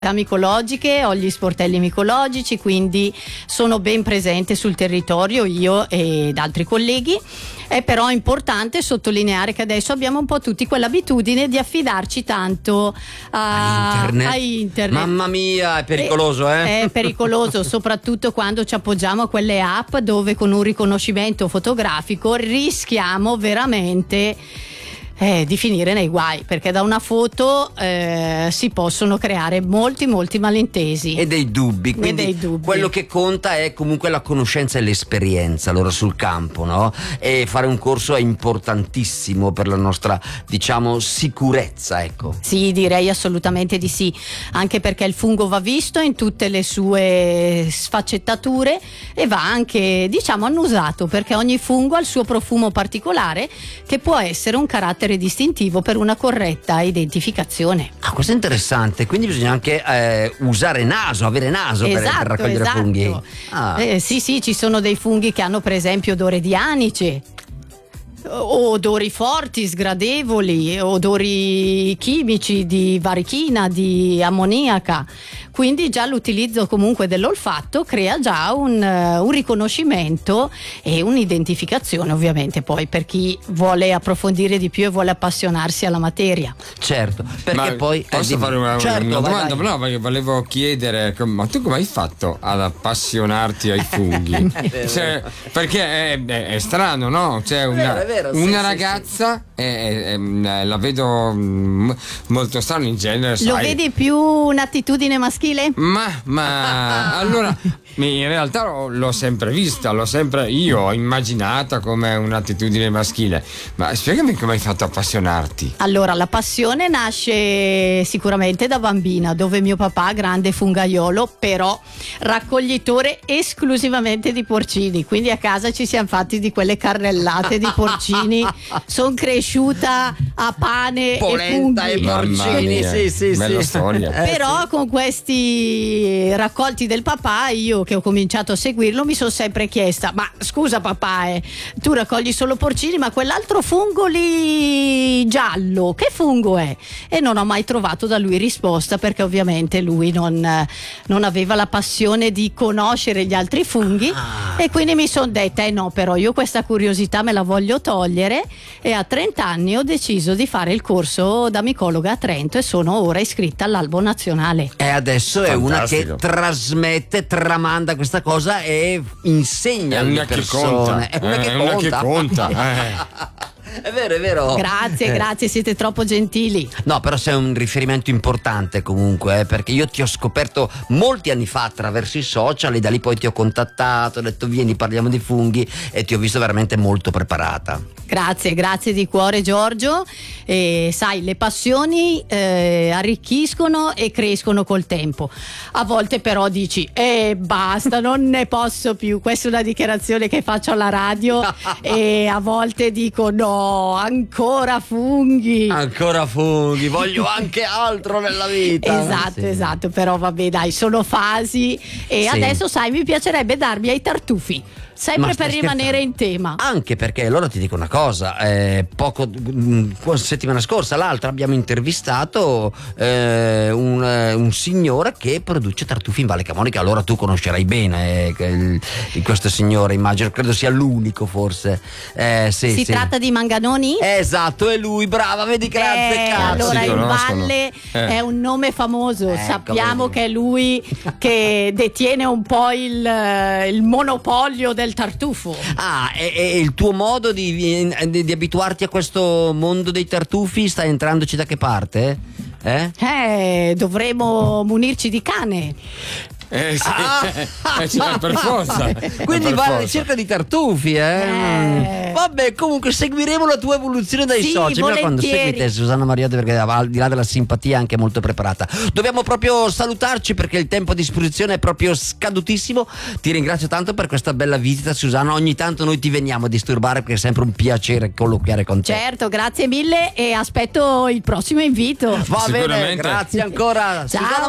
micologiche, ho gli sportelli micologici, quindi sono ben presente sul territorio io ed altri colleghi. È però importante sottolineare che adesso abbiamo un po' tutti quell'abitudine di affidarci tanto a internet. Mamma mia, è pericoloso, È pericoloso, soprattutto quando ci appoggiamo a quelle app dove con un riconoscimento fotografico rischiamo veramente di finire nei guai, perché da una foto si possono creare molti malintesi e dei dubbi. Quindi quello che conta è comunque la conoscenza e l'esperienza allora sul campo, no? E fare un corso è importantissimo per la nostra, diciamo, sicurezza, ecco. Sì, direi assolutamente di sì, anche perché il fungo va visto in tutte le sue sfaccettature e va anche, diciamo, annusato, perché ogni fungo ha il suo profumo particolare che può essere un carattere distintivo per una corretta identificazione. Questo è interessante, quindi bisogna anche usare naso, avere naso per raccogliere funghi. Sì, ci sono dei funghi che hanno per esempio odore di anice, odori forti, sgradevoli, odori chimici di varichina, di ammoniaca. Quindi già l'utilizzo comunque dell'olfatto crea già un riconoscimento e un'identificazione, ovviamente poi per chi vuole approfondire di più e vuole appassionarsi alla materia. Certo, perché poi posso fare una domanda? Vai. No, perché volevo chiedere, ma tu come hai fatto ad appassionarti ai funghi? Perché è strano, no? Cioè una ragazza la vedo molto strano in genere. Lo vedi più un'attitudine maschile? Ma allora in realtà l'ho sempre vista, io ho immaginata come un'attitudine maschile, ma spiegami come hai fatto a appassionarti. Allora, la passione nasce sicuramente da bambina, dove mio papà, grande fungaiolo, però raccoglitore esclusivamente di porcini, quindi a casa ci siamo fatti di quelle carrellate di porcini. Sono cresciuta a pane polenta e porcini. Sì, bella storia. Però con questi raccolti del papà, io che ho cominciato a seguirlo, mi sono sempre chiesta: ma scusa papà, tu raccogli solo porcini, ma quell'altro fungo lì giallo, che fungo è? E non ho mai trovato da lui risposta, perché ovviamente lui non aveva la passione di conoscere gli altri funghi. E quindi mi sono detta no, però io questa curiosità me la voglio togliere, e a 30 anni ho deciso di fare il corso da micologa a Trento e sono ora iscritta all'Albo Nazionale. E adesso è una che trasmette, tramanda questa cosa e insegna alle persone. È una che conta. È vero. Grazie, siete troppo gentili. No, però sei un riferimento importante comunque, perché io ti ho scoperto molti anni fa attraverso i social e da lì poi ti ho contattato, ho detto vieni, parliamo di funghi, e ti ho visto veramente molto preparata. Grazie di cuore Giorgio. Sai, le passioni arricchiscono e crescono col tempo. A volte però dici basta, non ne posso più. Questa è una dichiarazione che faccio alla radio. E a volte dico no, ancora funghi, voglio anche altro nella vita. Esatto, però vabbè dai, sono fasi. E adesso sai, mi piacerebbe darmi ai tartufi, sempre per rimanere in tema. Anche perché allora ti dico una cosa, settimana scorsa, l'altra, abbiamo intervistato un signore che produce tartufi in Valle Camonica. Allora tu conoscerai bene questo signore, immagino, credo sia l'unico forse. Si tratta di Manganoni? Esatto, è lui, brava, vedi che l'ha azzeccato. Allora in Valle è un nome famoso, sappiamo che è lui che detiene un po' il monopolio del tartufo. E il tuo modo di abituarti a questo mondo dei tartufi sta entrandoci da che parte? Dovremo munirci di cane. Per forza. Quindi va alla ricerca di tartufi, Vabbè, comunque seguiremo la tua evoluzione dai social. Quando segui te, Susanna Mariotti, perché al di là della simpatia è anche molto preparata. Dobbiamo proprio salutarci perché il tempo a disposizione è proprio scadutissimo. Ti ringrazio tanto per questa bella visita, Susanna. Ogni tanto noi ti veniamo a disturbare perché è sempre un piacere colloquiare con te. Certo, grazie mille e aspetto il prossimo invito. Va bene, grazie ancora. Ciao.